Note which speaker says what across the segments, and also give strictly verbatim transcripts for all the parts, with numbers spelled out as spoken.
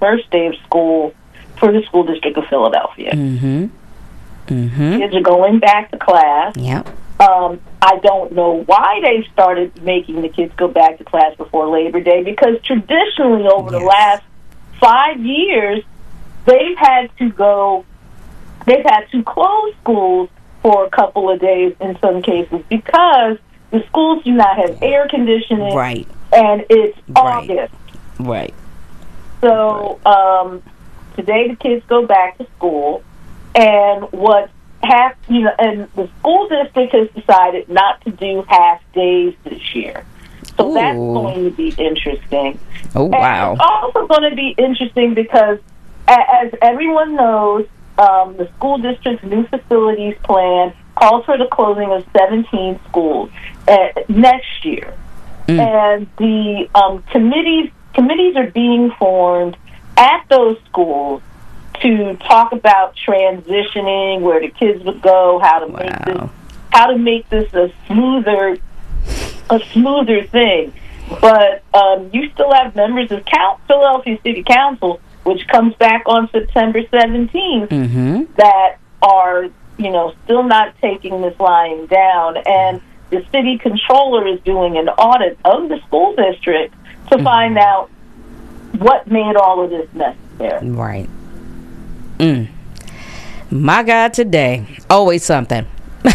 Speaker 1: first day of school for the School District of Philadelphia.
Speaker 2: Mm-hmm. Mm-hmm.
Speaker 1: Kids are going back to class.
Speaker 2: Yep.
Speaker 1: Um, I don't know why they started making the kids go back to class before Labor Day, because traditionally over yes. the last five years, they've had to go, they've had to close schools for a couple of days in some cases because the schools do not have air conditioning.
Speaker 2: Right.
Speaker 1: And it's
Speaker 2: right.
Speaker 1: August.
Speaker 2: Right.
Speaker 1: So um, today the kids go back to school, and what half, you know, and the school district has decided not to do half days this year. So Ooh. That's going to be interesting.
Speaker 2: Oh, wow.
Speaker 1: And it's also going to be interesting because, as everyone knows, um, the school district's new facilities plan calls for the closing of seventeen schools uh, next year. Mm. And the um, committees committees are being formed at those schools to talk about transitioning, where the kids would go, how to
Speaker 2: wow.
Speaker 1: make this how to make this a smoother a smoother thing. But um, you still have members of Count Philadelphia City Council, which comes back on September seventeenth,
Speaker 2: mm-hmm.
Speaker 1: that are, you know, still not taking this lying down. And the city controller is doing an audit of the school district to mm-hmm. find out what made all of this necessary.
Speaker 2: Right. Mm. My God, today. Always something.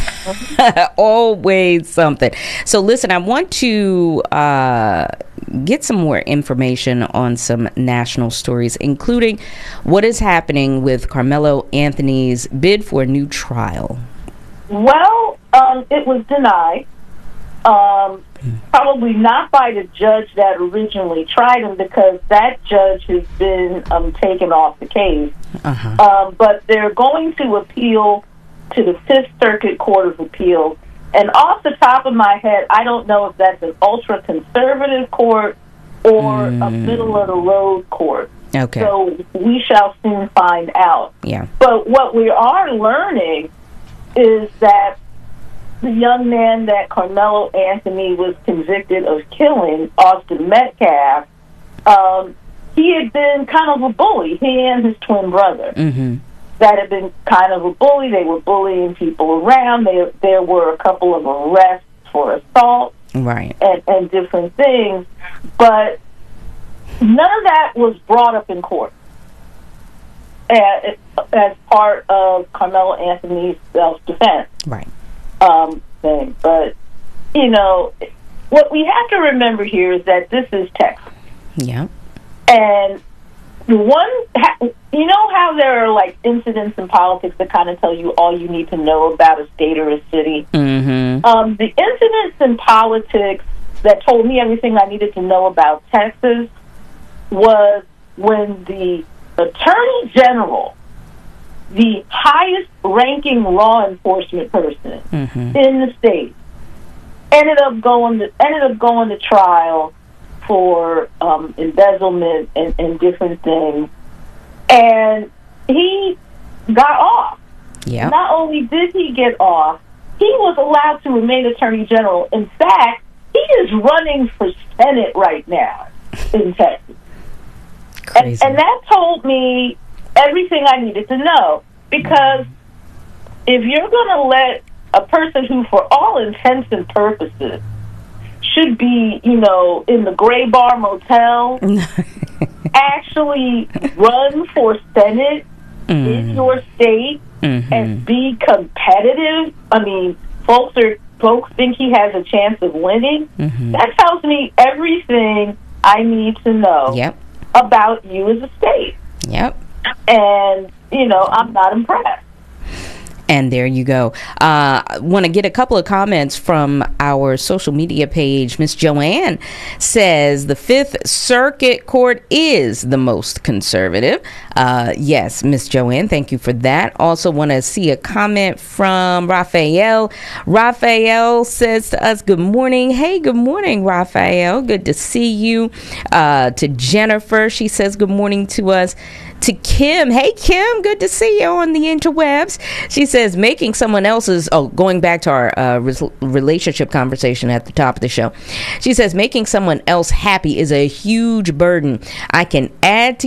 Speaker 2: Always something. So listen, I want to uh, get some more information on some national stories, including what is happening with Carmelo Anthony's bid for a new trial.
Speaker 1: Well, um, it was denied. Um, probably not by the judge that originally tried him, because that judge has been um, taken off the case.
Speaker 2: Uh-huh.
Speaker 1: Um, but they're going to appeal to the Fifth Circuit Court of Appeals. And off the top of my head, I don't know if that's an ultra-conservative court or mm. a middle-of-the-road court.
Speaker 2: Okay.
Speaker 1: So we shall soon find out.
Speaker 2: Yeah.
Speaker 1: But what we are learning is that the young man that Carmelo Anthony was convicted of killing, Austin Metcalf, um, he had been kind of a bully, he and his twin brother.
Speaker 2: Mm-hmm.
Speaker 1: That had been kind of a bully. They were bullying people around. They, there were a couple of arrests for assault,
Speaker 2: right,
Speaker 1: and, and different things. But none of that was brought up in court as, as part of Carmelo Anthony's self-defense
Speaker 2: right.
Speaker 1: um, thing. But, you know, what we have to remember here is that this is Texas.
Speaker 2: Yeah.
Speaker 1: And the one, you know how there are like incidents in politics that kind of tell you all you need to know about a state or a city?
Speaker 2: Mm-hmm.
Speaker 1: Um, the incidents in politics that told me everything I needed to know about Texas was when the Attorney General, the highest ranking law enforcement person
Speaker 2: mm-hmm.
Speaker 1: in the state, ended up going to, ended up going to trial for um, embezzlement and, and different things. And he got off.
Speaker 2: Yeah.
Speaker 1: Not only did he get off, he was allowed to remain Attorney General. In fact, he is running for Senate right now in Texas.
Speaker 2: Crazy.
Speaker 1: And, and that told me everything I needed to know. Because mm-hmm. if you're going to let a person who, for all intents and purposes, should be, you know, in the Gray Bar Motel, actually run for Senate mm. in your state
Speaker 2: mm-hmm.
Speaker 1: and be competitive. I mean, folks are folks think he has a chance of winning.
Speaker 2: Mm-hmm.
Speaker 1: That tells me everything I need to know
Speaker 2: yep.
Speaker 1: about you as a state.
Speaker 2: Yep.
Speaker 1: And, you know, I'm not impressed.
Speaker 2: And there you go. I uh, want to get a couple of comments from our social media page. Miss Joanne says the Fifth Circuit Court is the most conservative. Uh, yes, Miss Joanne, thank you for that. Also want to see a comment from Raphael. Raphael says to us, good morning. Hey, good morning, Raphael. Good to see you. Uh, to Jennifer, she says good morning to us. To Kim, hey Kim, good to see you on the interwebs. She says making someone else's, oh, going back to our uh, res- relationship conversation at the top of the show. She says making someone else happy is a huge burden. I can add to